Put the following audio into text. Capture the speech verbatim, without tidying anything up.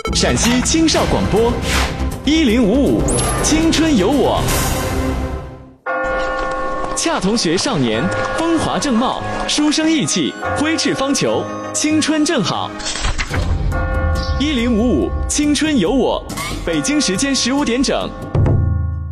陕西青少广播，一零五五，青春有我。恰同学少年，风华正茂，书生意气，挥斥方遒，青春正好。一零五五，青春有我。北京时间十五点整，